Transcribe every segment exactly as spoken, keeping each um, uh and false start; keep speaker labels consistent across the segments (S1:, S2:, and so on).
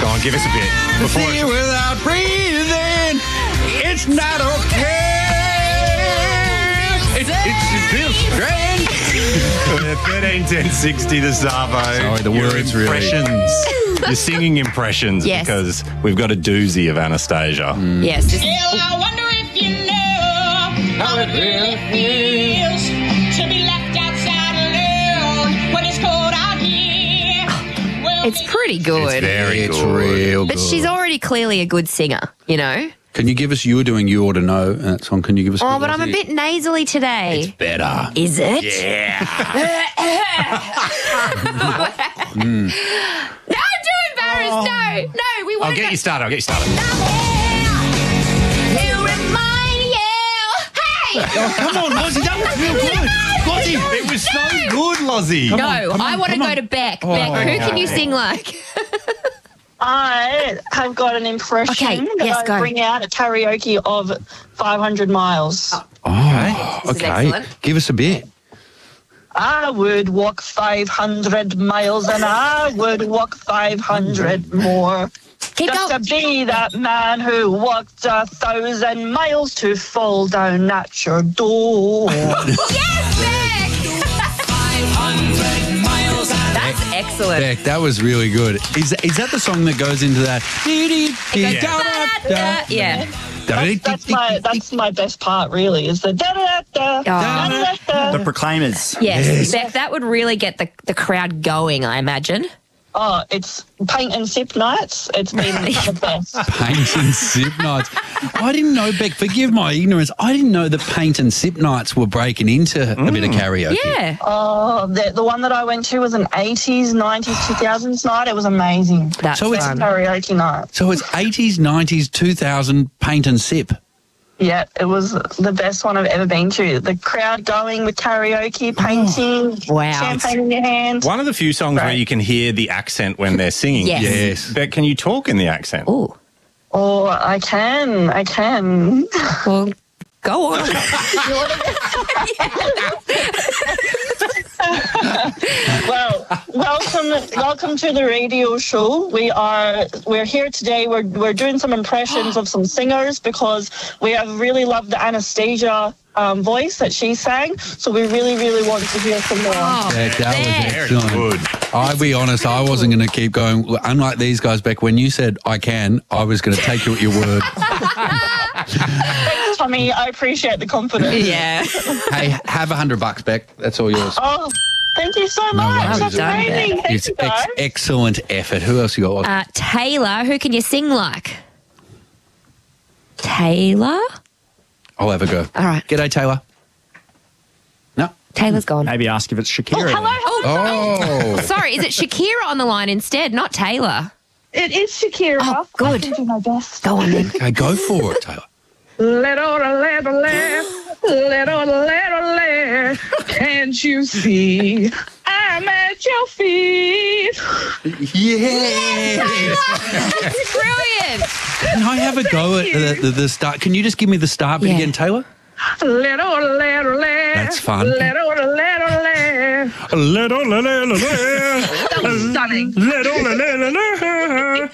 S1: Go on, give us a bit. Before
S2: See without breathing, it's not okay. It, it feels strange.
S1: thirteen ten sixty, the Savo.
S2: Sorry, the
S1: Your
S2: words really-
S1: impressions. You're singing impressions
S3: Yes.
S1: because we've got a doozy of Anastasia.
S3: Yes. This,
S4: I wonder if you know how it really feels to be left outside alone when it's cold out here. Well,
S3: it's pretty good.
S1: It's very
S2: It's
S1: good.
S2: real good.
S3: But she's already clearly a good singer, you know?
S2: Can you give us, you were doing You Ought to Know in that song. Can you give us
S3: Oh,
S2: bit
S3: but I'm a
S2: Aussie?
S3: bit nasally today.
S2: better.
S3: Is it?
S2: Yeah.
S3: No, I'm too embarrassed. No, no, we
S1: I'll
S3: want
S1: get you started. I'll get you started.
S3: to remind you. Hey!
S2: Oh, come on, Lozzie, that was real good. Lozzie,
S1: It was so good, Lozzie.
S3: No, I want to go to Beck. Beck, who can you
S1: okay.
S3: sing like?
S5: I have got an impression
S3: Okay,
S5: that
S3: yes,
S5: I
S3: go.
S5: bring out at karaoke of five hundred miles.
S2: Oh,
S3: This is
S2: okay.
S3: excellent.
S2: Give us a bit.
S5: I would walk five hundred miles and I would walk five hundred more.
S3: Keep
S5: Just to
S3: going.
S5: be that man who walked a thousand miles to fall down at your door.
S3: Yes, Beck! That's excellent.
S2: Beck, that was really good. Is is that the song that goes into that?
S3: Da-da-da. Yeah.
S5: That's, that's my that's my best part, really, is the da da da da da
S6: The
S5: da.
S6: Proclaimers.
S3: Yes. Beck, that would really get the, the crowd going, I imagine.
S5: Oh, it's paint and sip nights. It's been the best.
S2: Paint and sip nights. I didn't know, Beck, forgive my ignorance. I didn't know that paint and sip nights were breaking into a bit of karaoke.
S3: Yeah.
S5: Oh, the, the one that I went to was an eighties, nineties, two thousands night. It was amazing.
S3: That's
S2: So it's-
S3: fun.
S5: Karaoke night.
S2: So it's eighties, nineties, two thousand paint and sip.
S5: Yeah, it was the best one I've ever been to. The crowd going with karaoke, painting,
S3: Wow.
S5: champagne in your hand.
S1: One of the few songs where
S5: Right.
S1: you can hear the accent when they're singing.
S3: Yes.
S2: Yes.
S1: But can you talk in the accent?
S3: Ooh.
S5: Oh, I can, I can.
S3: Well, go on.
S5: Well, welcome, welcome to the radio show. We are we're here today. We're we're doing some impressions of some singers because we have really loved the Anastasia um, voice that she sang. So we really, really want to hear some more.
S3: Oh,
S2: Beck, that
S3: Beck.
S2: was excellent. I'll be honest, I wasn't going to keep going. Unlike these guys, Beck, when you said I can, I was going to take you at your word.
S5: Thanks, Tommy. I appreciate the confidence.
S3: Yeah.
S2: Hey, have a hundred bucks, Beck. That's all yours.
S5: Oh, thank you so much.
S2: worries.
S5: That's
S3: Well done,
S5: amazing. Thank
S2: It's
S5: you, guys.
S2: ex- excellent effort. Who else you got?
S3: Uh, Taylor, who can you sing like? Taylor?
S2: I'll have a go.
S3: All right.
S2: G'day, Taylor. No.
S3: Taylor's gone.
S6: Maybe ask if it's Shakira.
S5: Hello, hello.
S2: Oh.
S3: Sorry, is it Shakira on the line instead, not Taylor?
S5: It is Shakira.
S3: Oh, good.
S5: I can do my best.
S3: Go on then.
S2: Okay, go for it, Taylor.
S7: Little, little, little, little, little, can't you see? I'm at your feet.
S2: Yeah.
S3: Brilliant.
S2: Can I have a go at the, the, the start? Can you just give me the start bit
S3: Yeah.
S2: again, Taylor?
S7: Little, little,
S2: That's fun.
S7: Little, little,
S1: Little, little, little,
S7: stunning.
S1: little, little, little.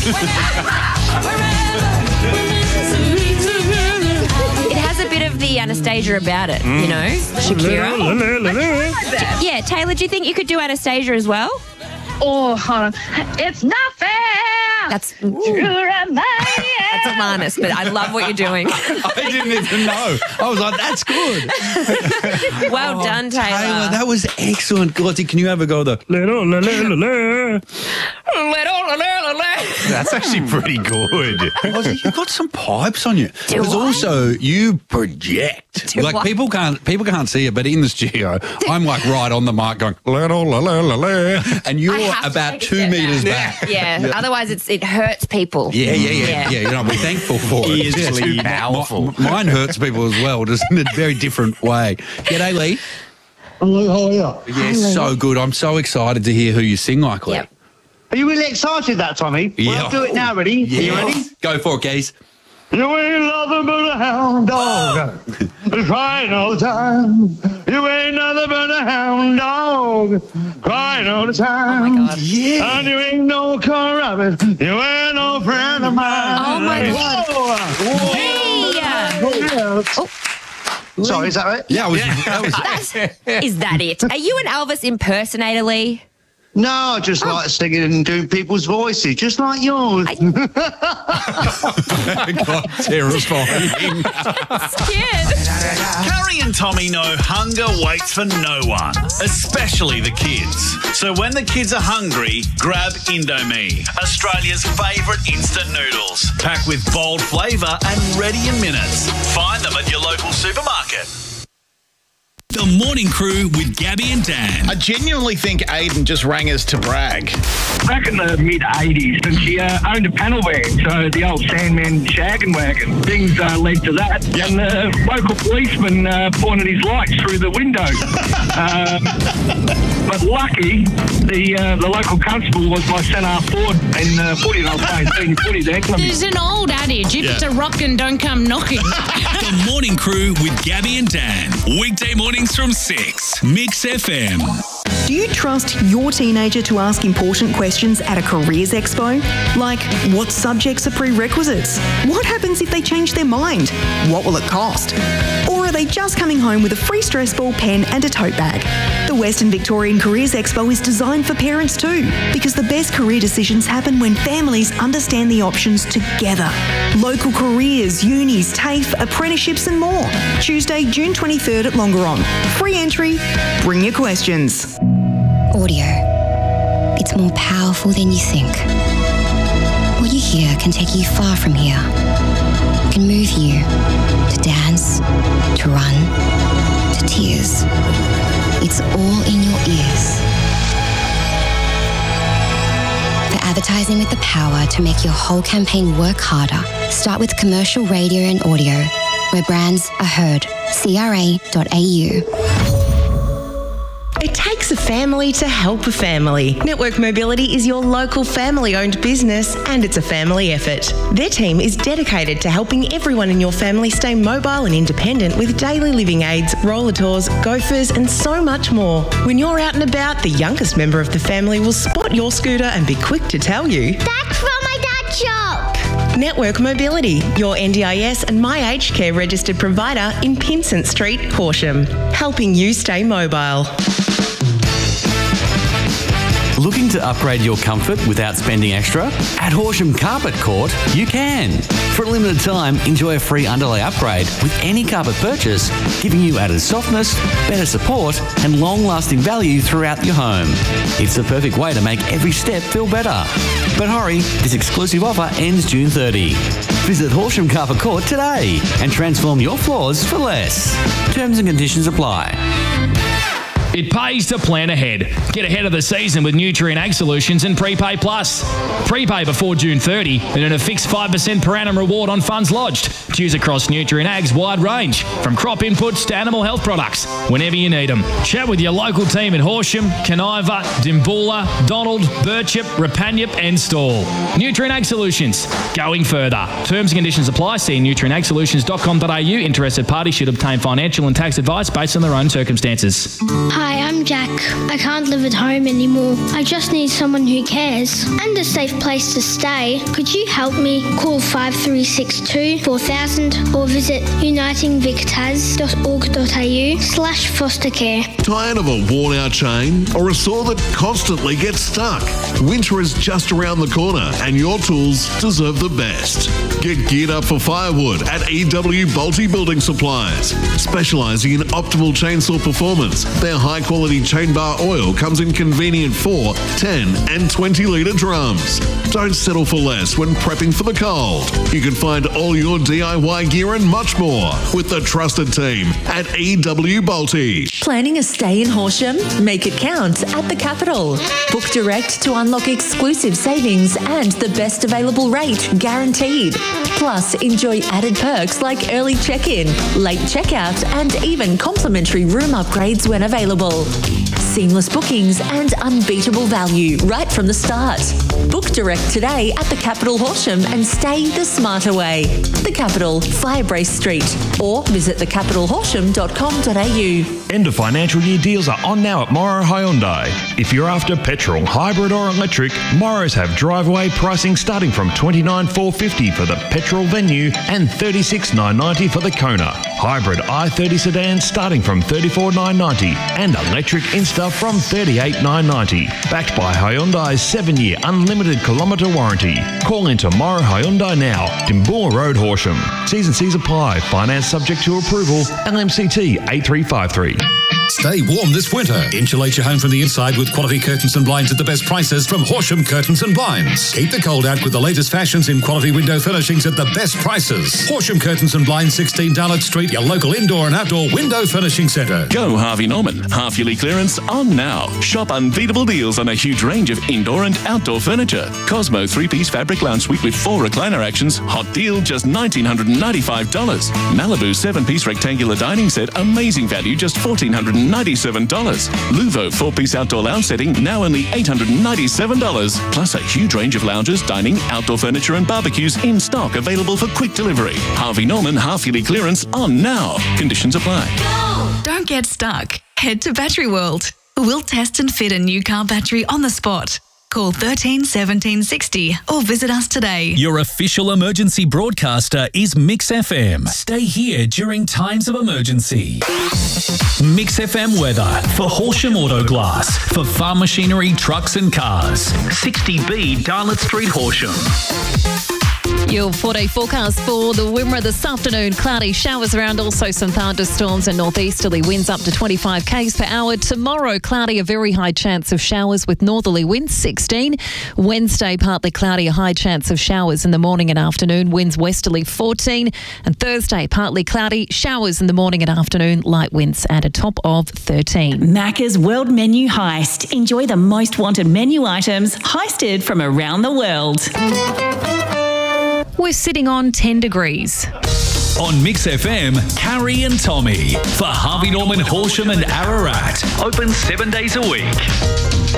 S3: It has a bit of the Anastasia about it, you know? Shakira. Yeah, Taylor, do you think you could do Anastasia as well?
S7: Oh, hold on. It's not fair.
S3: That's
S7: to remind
S3: that's Alanis, but I love what you're doing.
S2: I didn't even know. I was like, that's good.
S3: Well done, Taylor.
S2: Taylor, that was excellent. Glotty, can you have a go at the
S1: Little, little, little.
S3: Little, little, little.
S1: That's actually pretty good.
S2: Ozzy, you've got some pipes on you.
S3: Do
S2: Because
S3: I?
S2: also you project.
S3: Do
S2: like
S3: I?
S2: people can't people can't see it, but in the studio, I'm like right on the mic going little, little, little, and you're
S3: I have to
S2: about
S3: take a
S2: two
S3: step
S2: meters
S3: back.
S2: back.
S3: Yeah, otherwise it's it hurts people.
S2: Yeah, yeah, yeah,
S3: Yeah.
S2: yeah. You know, we're thankful for it.
S1: He is
S2: Yeah,
S1: too
S2: it's-
S1: powerful.
S2: mi- mine hurts people as well, just in a very different way. G'day, Lee.
S8: Hello, how are you?
S2: Yeah, so good. I'm so excited to hear who you sing like, Lee.
S3: Yep.
S8: Are you really excited that, Tommy?
S2: Yeah.
S8: Well, I'll do it now, ready? Are you ready?
S2: Go for it, Keys.
S8: You ain't nothing but a hound dog, crying all the time. You ain't nothing but a hound dog, crying all the time.
S3: Oh my God.
S8: Yeah. And you ain't no car rabbit. You ain't no friend of mine.
S3: Oh my God.
S8: Whoa.
S3: Hey.
S8: Oh. Sorry, is that right?
S2: Yeah, it was, that was
S3: That's, is that it? Are you an Elvis impersonator, Lee?
S8: No, I just
S3: Oh.
S8: like singing and doing people's voices, just like yours.
S2: God, terrifying.
S3: Scared.
S6: Curry and Tommy know hunger waits for no one, especially the kids. So when the kids are hungry, grab Indomie, Australia's favourite instant noodles. Packed with bold flavour and ready in minutes. Find them at your local supermarket.
S9: The Morning Crew with Gabby and Dan.
S10: I genuinely think Aiden just rang us to brag.
S11: Back in the mid eighties, and she uh, owned a panel van, so the old Sandman shaggin' wagon. Things uh, led to that, yep. And the local policeman uh, pointed his lights through the window. um, but lucky, the uh, the local constable was my centre forward in uh, footy, and I was playing senior footy there.
S12: There's an old adage, if
S9: Yeah.
S12: it's a rockin', don't come knocking.
S9: The Morning Crew with Gabby and Dan. Weekday mornings from six. Mix F M.
S13: Do you trust your teenager to ask important questions at a careers expo? Like, what subjects are prerequisites? What happens if they change their mind? What will it cost? Or are they just coming home with a free stress ball, pen and a tote bag? The Western Victorian Careers Expo is designed for parents too, because the best career decisions happen when families understand the options together. Local careers, unis, TAFE, apprenticeships and more. Tuesday, June twenty-third at Longeron. Free entry. Bring your questions.
S14: Audio. It's more powerful than you think. What you hear can take you far from here. It can move you to dance, to run, to tears. It's all in your ears. For advertising with the power to make your whole campaign work harder, start with commercial radio and audio, where brands are heard. C R A dot A U.
S15: It takes a family to help a family. Network Mobility is your local family-owned business, and it's a family effort. Their team is dedicated to helping everyone in your family stay mobile and independent with daily living aids, roller tours, gophers, and so much more. When you're out and about, the youngest member of the family will spot your scooter and be quick to tell you,
S16: "That's from my dad's shop."
S15: Network Mobility, your N D I S and My Aged Care registered provider in Pinsent Street, Horsham, helping you stay mobile.
S17: Looking to upgrade your comfort without spending extra? At Horsham Carpet Court, you can. For a limited time, enjoy a free underlay upgrade with any carpet purchase, giving you added softness, better support, and long-lasting value throughout your home. It's the perfect way to make every step feel better. But hurry, this exclusive offer ends June thirtieth. Visit Horsham Carpet Court today and transform your floors for less. Terms and conditions apply.
S18: It pays to plan ahead. Get ahead of the season with Nutrien Ag Solutions and Prepay Plus. Prepay before June thirtieth and earn a fixed five percent per annum reward on funds lodged. Choose across Nutrien Ag's wide range, from crop inputs to animal health products, whenever you need them. Chat with your local team at Horsham, Canaiva, Dimboola, Donald, Birchip, Rapanyup and Stawell. Nutrien Ag Solutions, going further. Terms and conditions apply. See nutrien ag solutions dot com dot a u. Interested parties should obtain financial and tax advice based on their own circumstances.
S16: Hi, I'm Jack. I can't live at home anymore. I just need someone who cares and a safe place to stay. Could you help me? Call five three six two, four thousand or visit uniting vic tas dot org dot a u slash foster care.
S19: Tired of a worn-out chain or a saw that constantly gets stuck? Winter is just around the corner and your tools deserve the best. Get geared up for firewood at E W Bolte Building Supplies. Specialising in optimal chainsaw performance, their high-quality chain bar oil comes in convenient four, ten and twenty litre drums. Don't settle for less when prepping for the cold. You can find all your D I Y gear and much more with the trusted team at E W Bolte.
S20: Planning a stay in Horsham? Make it count at the Capital. Book direct to unlock exclusive savings and the best available rate guaranteed. Plus, enjoy added perks like early check-in, late checkout, and even complimentary room upgrades when available. seamless bookings and unbeatable value right from the start. Book direct today at the Capital Horsham and stay the smarter way. The Capital, Firebrace Street, or visit the capital horsham dot com dot a u.
S21: End of financial year deals are on now at Morrow Hyundai. If you're after petrol, hybrid or electric, Morrows have driveway pricing starting from twenty-nine thousand four hundred fifty dollars for the petrol Venue and thirty-six thousand nine hundred ninety dollars for the Kona. Hybrid i thirty sedan starting from thirty-four thousand nine hundred ninety dollars and electric Insta from thirty-eight thousand nine hundred ninety dollars. Backed by Hyundai's seven-year unlimited kilometre warranty. Call into Morrow Hyundai now, Dimbour Road, Horsham. T's and C's apply. Finance subject to approval. L M C T eight three five three.
S22: Stay warm this winter. Insulate your home from the inside with quality curtains and blinds at the best prices from Horsham Curtains and Blinds. Keep the cold out with the latest fashions in quality window furnishings at the best prices. Horsham Curtains and Blinds, sixteen Darlot Street, your local indoor and outdoor window furnishing centre.
S23: Go Harvey Norman. Half yearly clearance on now. Shop unbeatable deals on a huge range of indoor and outdoor furniture. Cosmo three-piece fabric lounge suite with four recliner actions. Hot deal, just one thousand nine hundred ninety-five dollars. Malibu seven-piece rectangular dining set. Amazing value, just one thousand four hundred ninety-seven dollars. Luvo four-piece outdoor lounge setting, now only eight hundred ninety-seven dollars. Plus a huge range of lounges, dining, outdoor furniture and barbecues in stock, available for quick delivery. Harvey Norman half-yearly clearance on now. Conditions apply.
S24: Don't get stuck. Head to Battery World. We'll test and fit a new car battery on the spot. Call thirteen seventeen sixty or visit us today.
S9: Your official emergency broadcaster is Mix F M. Stay here during times of emergency. Mix F M weather for Horsham Auto Glass, for farm machinery, trucks and cars. sixty B Darlot Street, Horsham.
S25: Your four-day forecast for the Wimmera this afternoon. Cloudy showers around, also some thunderstorms and northeasterly winds up to twenty-five k's per hour. Tomorrow, cloudy, a very high chance of showers with northerly winds, sixteen. Wednesday, partly cloudy, a high chance of showers in the morning and afternoon, winds westerly, fourteen. And Thursday, partly cloudy, showers in the morning and afternoon, light winds at a top of thirteen.
S26: Macca's World Menu Heist. Enjoy the most wanted menu items heisted from around the world.
S25: We're sitting on ten degrees.
S9: On Mix F M, Carrie and Tommy for Harvey Norman, Horsham and Ararat. Open seven days a week.